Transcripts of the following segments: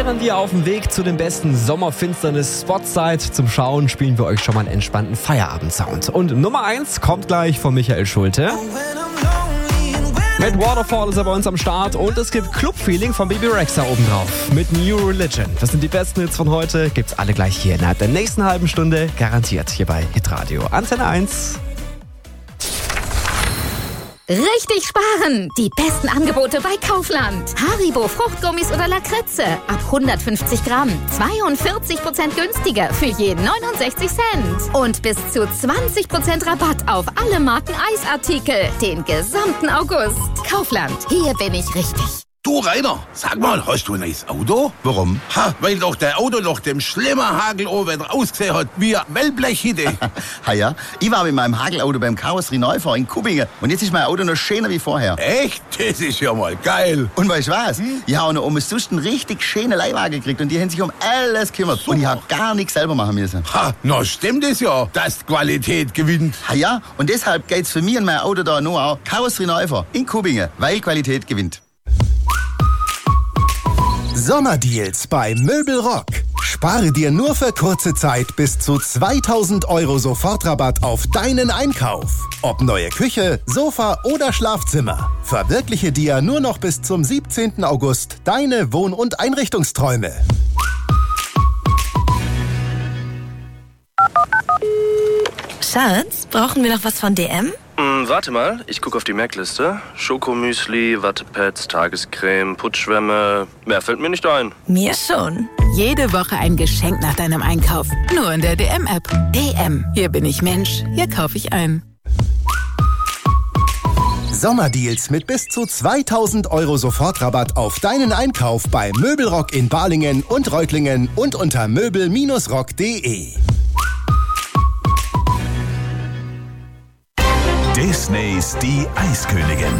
während ihr auf dem Weg zu den besten Sommerfinsternis-Spots seid, zum Schauen spielen wir euch schon mal einen entspannten Feierabend-Sound. Und Nummer 1 kommt gleich von Michael Schulte. Mit Waterfall ist er bei uns am Start und es gibt Club-Feeling von Bebe Rexha obendrauf mit New Religion. Das sind die besten Hits von heute, gibt's alle gleich hier innerhalb der nächsten halben Stunde, garantiert hier bei Hitradio. Antenne 1. Richtig sparen! Die besten Angebote bei Kaufland. Haribo Fruchtgummis oder Lakritze ab 150 Gramm. 42% günstiger für je 69 Cent. Und bis zu 20% Rabatt auf alle Marken Eisartikel. Den gesamten August. Kaufland, hier bin ich richtig. Du, Rainer, sag mal, hast du ein neues Auto? Warum? Weil doch der Auto nach dem schlimmen Hagelohrwetter ausgesehen hat wie ein Wellblechhütte. Ja, ich war mit meinem Hagelauto beim Karosserieneufahrer in Kubbingen und jetzt ist mein Auto noch schöner wie vorher. Echt? Das ist ja mal geil. Und weißt du was? Ich habe noch umsonst einen richtig schönen Leihwagen gekriegt und die haben sich um alles gekümmert. Super. Und ich habe gar nichts selber machen müssen. Na stimmt es ja, dass die Qualität gewinnt. Ja, und deshalb geht's für mich und mein Auto da nur auch Karosserieneufahrer in Kubbingen, weil Qualität gewinnt. Sommerdeals bei Möbelrock. Spare dir nur für kurze Zeit bis zu 2.000 € Sofortrabatt auf deinen Einkauf. Ob neue Küche, Sofa oder Schlafzimmer. Verwirkliche dir nur noch bis zum 17. August deine Wohn- und Einrichtungsträume. Schatz, brauchen wir noch was von DM? Warte mal, ich gucke auf die Merkliste. Schokomüsli, Wattepads, Tagescreme, Putzschwämme. Mehr fällt mir nicht ein. Mir schon. Jede Woche ein Geschenk nach deinem Einkauf. Nur in der DM-App. DM. Hier bin ich Mensch. Hier kaufe ich ein. Sommerdeals mit bis zu 2.000 € Sofortrabatt auf deinen Einkauf bei Möbelrock in Balingen und Reutlingen und unter möbel-rock.de. Disneys Die Eiskönigin.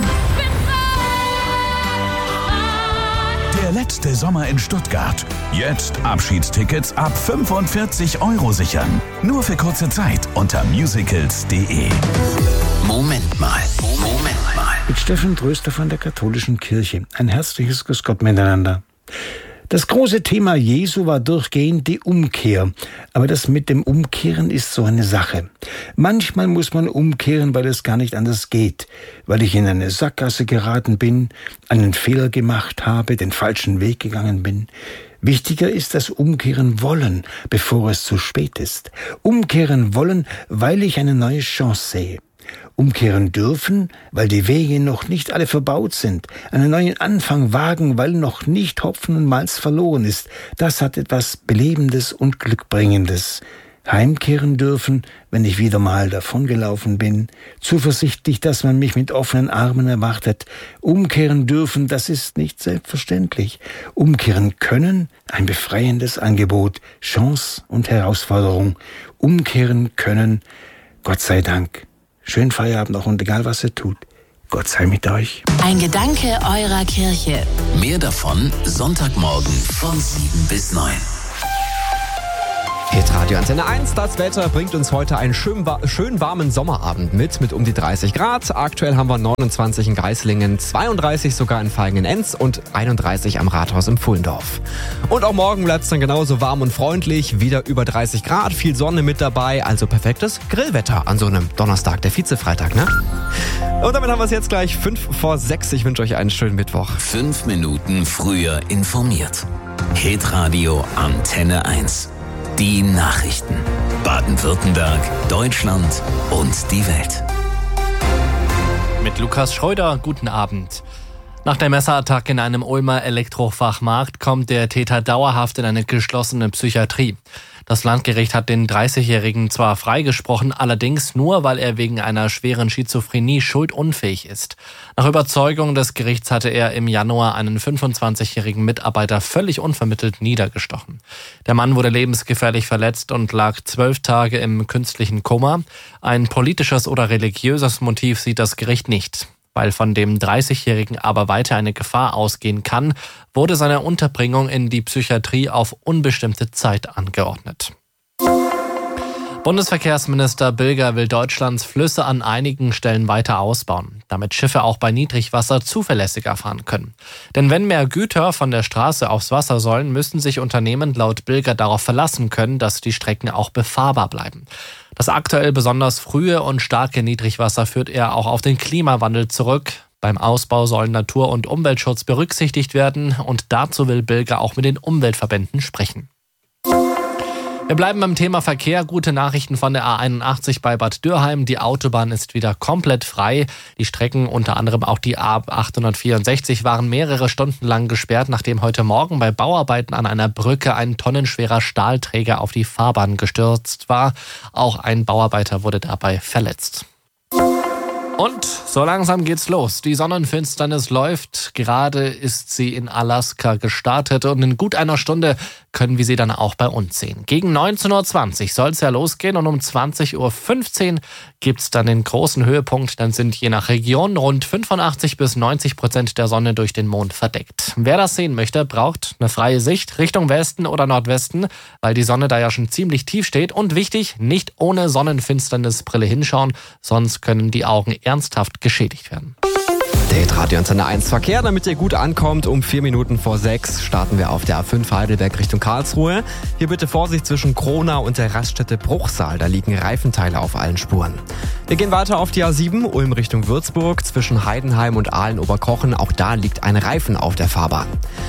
Der letzte Sommer in Stuttgart. Jetzt Abschiedstickets ab 45 € sichern. Nur für kurze Zeit unter musicals.de. Moment mal. Mit Steffen Tröster von der Katholischen Kirche. Ein herzliches Grüß Gott miteinander. Das große Thema Jesu war durchgehend die Umkehr. Aber das mit dem Umkehren ist so eine Sache. Manchmal muss man umkehren, weil es gar nicht anders geht. Weil ich in eine Sackgasse geraten bin, einen Fehler gemacht habe, den falschen Weg gegangen bin. Wichtiger ist das Umkehren wollen, bevor es zu spät ist. Umkehren wollen, weil ich eine neue Chance sehe. Umkehren dürfen, weil die Wege noch nicht alle verbaut sind. Einen neuen Anfang wagen, weil noch nicht Hopfen und Malz verloren ist. Das hat etwas Belebendes und Glückbringendes. Heimkehren dürfen, wenn ich wieder mal davongelaufen bin. Zuversichtlich, dass man mich mit offenen Armen erwartet. Umkehren dürfen, das ist nicht selbstverständlich. Umkehren können, ein befreiendes Angebot. Chance und Herausforderung. Umkehren können, Gott sei Dank. Schönen Feierabend noch und egal was ihr tut, Gott sei mit euch. Ein Gedanke eurer Kirche. Mehr davon Sonntagmorgen von 7 bis 9. Hitradio Antenne 1, das Wetter bringt uns heute einen schön warmen Sommerabend mit um die 30 Grad. Aktuell haben wir 29 in Geislingen, 32 sogar in Vaihingen-Enz und 31 am Rathaus im Pfullendorf. Und auch morgen bleibt es dann genauso warm und freundlich, wieder über 30 Grad, viel Sonne mit dabei, also perfektes Grillwetter an so einem Donnerstag, der Vizefreitag, ne? Und damit haben wir es jetzt gleich 5:06. Ich wünsche euch einen schönen Mittwoch. 5 Minuten früher informiert. Hitradio Antenne 1. Die Nachrichten. Baden-Württemberg, Deutschland und die Welt. Mit Lukas Schreuder, guten Abend. Nach der Messerattacke in einem Ulmer Elektrofachmarkt kommt der Täter dauerhaft in eine geschlossene Psychiatrie. Das Landgericht hat den 30-Jährigen zwar freigesprochen, allerdings nur, weil er wegen einer schweren Schizophrenie schuldunfähig ist. Nach Überzeugung des Gerichts hatte er im Januar einen 25-jährigen Mitarbeiter völlig unvermittelt niedergestochen. Der Mann wurde lebensgefährlich verletzt und lag 12 Tage im künstlichen Koma. Ein politisches oder religiöses Motiv sieht das Gericht nicht. Weil von dem 30-Jährigen aber weiter eine Gefahr ausgehen kann, wurde seine Unterbringung in die Psychiatrie auf unbestimmte Zeit angeordnet. Bundesverkehrsminister Bilger will Deutschlands Flüsse an einigen Stellen weiter ausbauen, damit Schiffe auch bei Niedrigwasser zuverlässiger fahren können. Denn wenn mehr Güter von der Straße aufs Wasser sollen, müssen sich Unternehmen laut Bilger darauf verlassen können, dass die Strecken auch befahrbar bleiben. Das aktuell besonders frühe und starke Niedrigwasser führt er auch auf den Klimawandel zurück. Beim Ausbau sollen Natur- und Umweltschutz berücksichtigt werden und dazu will Bilger auch mit den Umweltverbänden sprechen. Wir bleiben beim Thema Verkehr. Gute Nachrichten von der A81 bei Bad Dürheim. Die Autobahn ist wieder komplett frei. Die Strecken, unter anderem auch die A864, waren mehrere Stunden lang gesperrt, nachdem heute Morgen bei Bauarbeiten an einer Brücke ein tonnenschwerer Stahlträger auf die Fahrbahn gestürzt war. Auch ein Bauarbeiter wurde dabei verletzt. Und so langsam geht's los. Die Sonnenfinsternis läuft. Gerade ist sie in Alaska gestartet und in gut einer Stunde können wir sie dann auch bei uns sehen. Gegen 19.20 Uhr soll es ja losgehen und um 20.15 Uhr gibt's dann den großen Höhepunkt. Dann sind je nach Region rund 85-90% der Sonne durch den Mond verdeckt. Wer das sehen möchte, braucht eine freie Sicht Richtung Westen oder Nordwesten, weil die Sonne da ja schon ziemlich tief steht. Und wichtig, nicht ohne Sonnenfinsternisbrille hinschauen, sonst können die Augen ernsthaft geschädigt werden. Der Hitradio Antenne 1 Verkehr, damit ihr gut ankommt. Um 4 Minuten vor 6 starten wir auf der A5 Heidelberg Richtung Karlsruhe. Hier bitte Vorsicht zwischen Kronau und der Raststätte Bruchsal. Da liegen Reifenteile auf allen Spuren. Wir gehen weiter auf die A7 Ulm Richtung Würzburg. Zwischen Heidenheim und Aalen-Oberkochen. Auch da liegt ein Reifen auf der Fahrbahn.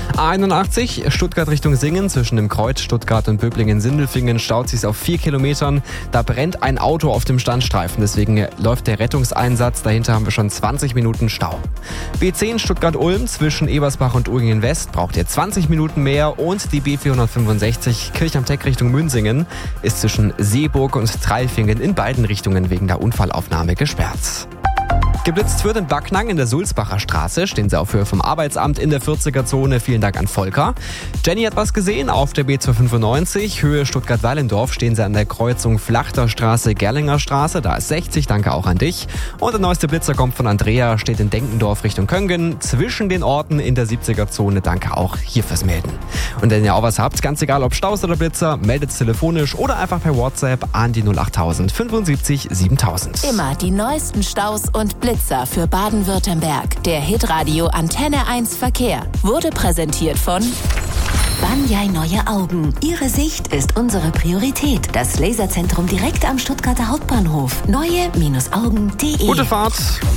A81 Stuttgart Richtung Singen. Zwischen dem Kreuz Stuttgart und Böblingen-Sindelfingen staut sich auf 4 Kilometern. Da brennt ein Auto auf dem Standstreifen. Deswegen läuft der Rettungseinsatz. Dahinter haben wir schon 20 Minuten Stau. B10 Stuttgart-Ulm zwischen Ebersbach und Uerdingen West braucht ihr 20 Minuten mehr und die B465 Kirch am Teck Richtung Münsingen ist zwischen Seeburg und Treilfingen in beiden Richtungen wegen der Unfallaufnahme gesperrt. Geblitzt wird in Backnang in der Sulzbacher Straße. Stehen sie auf Höhe vom Arbeitsamt in der 40er-Zone. Vielen Dank an Volker. Jenny hat was gesehen auf der B295. Höhe Stuttgart-Weilendorf stehen sie an der Kreuzung Flachterstraße, Gerlinger Straße. Da ist 60. Danke auch an dich. Und der neueste Blitzer kommt von Andrea. Steht in Denkendorf Richtung Köngen. Zwischen den Orten in der 70er-Zone. Danke auch hier fürs Melden. Und wenn ihr auch was habt, ganz egal ob Staus oder Blitzer, meldet telefonisch oder einfach per WhatsApp an die 08000 75 7000. Immer die neuesten Staus und Blitzer für Baden-Württemberg. Der Hitradio Antenne 1 Verkehr wurde präsentiert von Banyai Neue Augen. Ihre Sicht ist unsere Priorität. Das Laserzentrum direkt am Stuttgarter Hauptbahnhof. Neue-Augen.de. Gute Fahrt.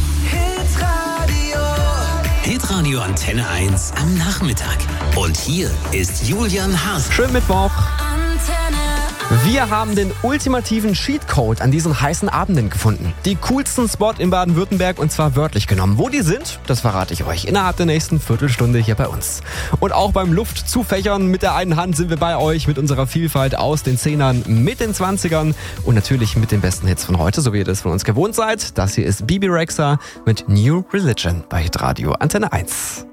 Hitradio Antenne 1 am Nachmittag. Und hier ist Julian Haas. Schönen Mittwoch. Wir haben den ultimativen Cheatcode an diesen heißen Abenden gefunden. Die coolsten Spot in Baden-Württemberg und zwar wörtlich genommen. Wo die sind, das verrate ich euch innerhalb der nächsten Viertelstunde hier bei uns. Und auch beim Luftzufächern mit der einen Hand sind wir bei euch mit unserer Vielfalt aus den 10ern, mit den 20ern und natürlich mit den besten Hits von heute, so wie ihr das von uns gewohnt seid. Das hier ist Bibi Rexha mit New Religion bei Hitradio Antenne 1.